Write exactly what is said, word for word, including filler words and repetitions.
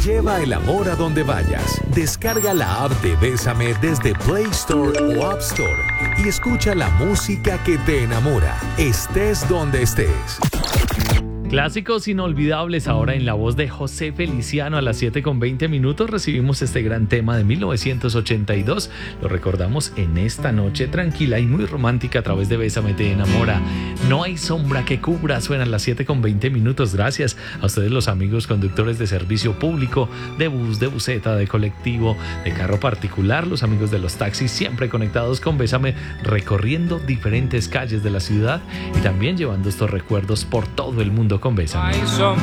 lleva el amor a donde vayas. Descarga la app de Bésame desde Play Store o App Store y escucha la música que te enamora, estés donde estés. Clásicos inolvidables ahora en la voz de José Feliciano. A las siete con veinte minutos recibimos este gran tema de mil novecientos ochenta y dos. Lo recordamos en esta noche tranquila y muy romántica a través de Bésame te enamora. No hay sombra que cubra. Suenan las siete con veinte minutos. Gracias a ustedes, los amigos conductores de servicio público, de bus, de buseta, de colectivo, de carro particular, los amigos de los taxis, siempre conectados con Bésame, recorriendo diferentes calles de la ciudad y también llevando estos recuerdos por todo el mundo con Bésame. Hay sombra